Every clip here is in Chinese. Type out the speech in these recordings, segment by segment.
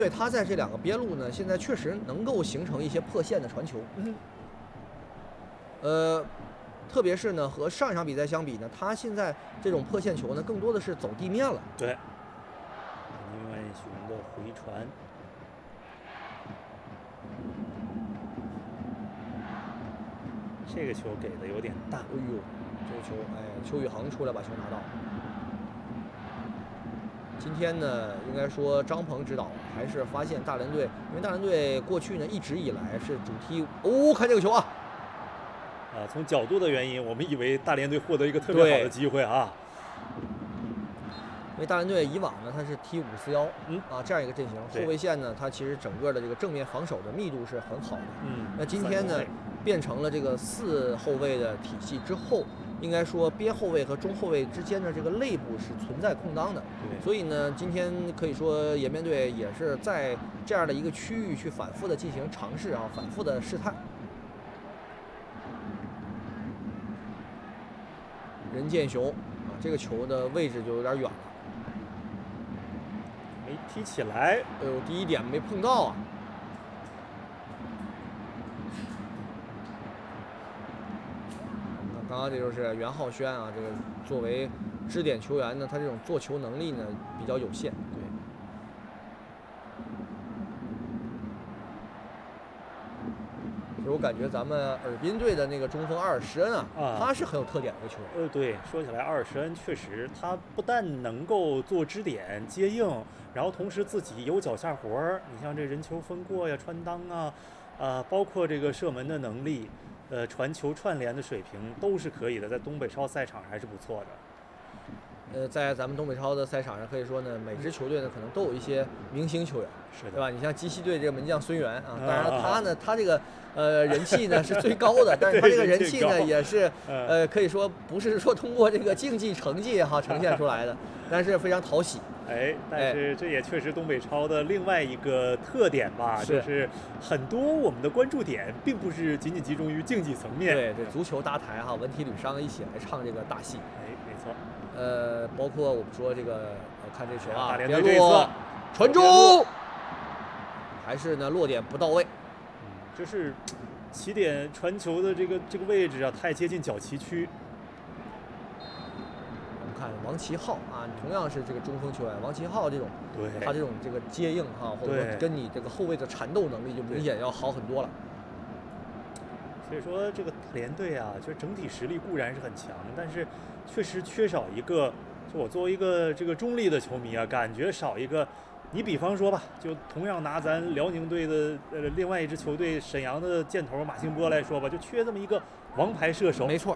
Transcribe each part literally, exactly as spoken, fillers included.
对他在这两个边路呢，现在确实能够形成一些破线的传球。 嗯， 呃，特别是呢和上一场比赛相比呢，他现在这种破线球呢，更多的是走地面了。 对，宁万雄的回传。这个球给的有点大。 哎呦，这个球，哎，邱宇恒出来把球拿到。今天呢，应该说张鹏指导还是发现大连队，因为大连队过去呢一直以来是主踢。哦，看这个球啊！ 啊，从角度的原因，我们以为大连队获得一个特别好的机会啊。 因为大连队以往呢，他是踢五四幺， 嗯啊这样一个阵型，后卫线呢，它其实整个的这个正面防守的密度是很好的。 嗯， 那今天呢，变成了这个四后卫的体系之后，应该说边后卫和中后卫之间的这个内部是存在空当的。 对， 所以呢，今天可以说延边队也是在这样的一个区域去反复的进行尝试啊，反复的试探。任建雄啊，这个球的位置就有点远了。 没踢起来， 哎呦，第一点没碰到啊！那刚刚这就是袁浩轩啊，这个作为支点球员呢，他这种做球能力呢比较有限。 对。 其实我感觉咱们尔滨队的那个中锋阿尔什恩啊， 啊他是很有特点的一个球员。 呃，对，说起来，阿尔什恩确实，他不但能够做支点接应，然后同时自己有脚下活儿。你像这人球分过呀、穿裆啊，啊，包括这个射门的能力，呃，传球串联的水平都是可以的，在东北超赛场还是不错的。 呃，在咱们东北超的赛场上，可以说呢，每支球队呢可能都有一些明星球员， 是的， 对吧？你像鸡西队这个门将孙源啊， 啊当然了，他呢，他这个呃人气呢是最高的，但是他这个人气呢也是呃可以说不是说通过这个竞技成绩哈呈现出来的，但是非常讨喜。 哎，但是这也确实东北超的另外一个特点吧， 是就是很多我们的关注点并不是仅仅集中于竞技层面。 对对，足球搭台哈，文体吕商一起来唱这个大戏。 哎，没错。 呃，包括我们说这个，呃，看这球啊， 大连队这一次传中，还是呢落点不到位。 嗯，就是起点传球的这个这个位置啊，太接近角旗区。 我们看王旗浩啊，同样是这个中锋球员，王旗浩这种， 对， 他这种这个接应哈，或者说跟你这个后卫的缠斗能力就明显要好很多了。 所以说这个大连队啊，就是整体实力固然是很强，但是确实缺少一个。就我作为一个这个中立的球迷啊，感觉少一个。你比方说吧，就同样拿咱辽宁队的呃另外一支球队沈阳的箭头马兴波来说吧，就缺这么一个王牌射手。 没错。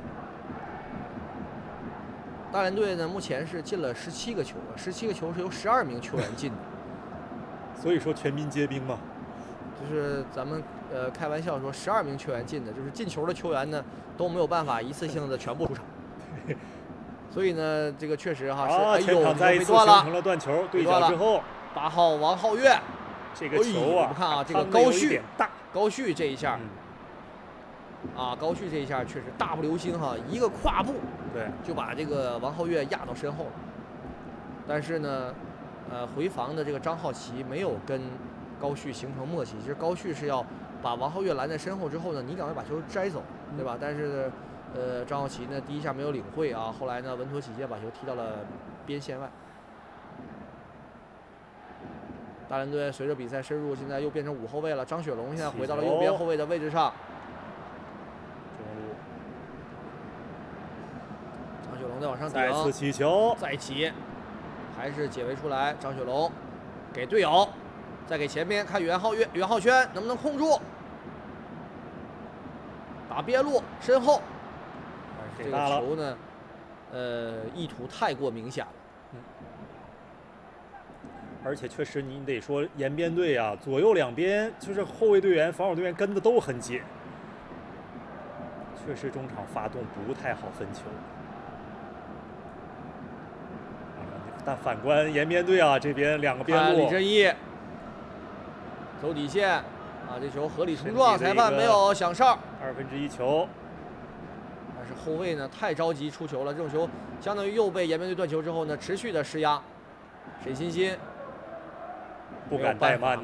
大连队呢，目前是进了十七个球，十七个球是由十二名球员进的。 所以说全民皆兵嘛。 就是咱们呃开玩笑说，十二名球员进的，就是进球的球员呢都没有办法一次性的全部出场。所以呢，这个确实哈是，哎呦， 再一次形成了断球，对角之后， 八号王皓月， 这个球啊， 我们看啊，这个高旭， 大高旭这一下，啊，高旭这一下确实大步流星哈，一个跨步， 对， 就把这个王皓月压到身后了。但是呢，呃，回防的这个张浩奇没有跟高旭形成默契，其实高旭是要把王皓月拦在身后之后呢，你赶快把球摘走，对吧？但是。呃，张浩奇呢，第一下没有领会啊，后来呢，稳妥起见把球踢到了边线外。大连队随着比赛深入，现在又变成五后卫了。张雪龙现在回到了右边后卫的位置上。张雪龙再往上顶， 再次起球， 再起，还是解围出来。张雪龙给队友，再给前边看袁浩月、袁浩轩能不能控住，打边路身后。这个球呢，呃，意图太过明显了。 嗯，而且确实你得说延边队啊，左右两边就是后卫队员、防守队员跟的都很紧，确实中场发动不太好分球。但反观延边队啊，这边两个边路， 李振义走底线啊，这球合理冲撞，裁判没有响哨。 二分之一球。 但是后卫呢太着急出球了，这种球相当于又被延边队断球之后呢，持续的施压。沈欣欣不没有办法敢怠慢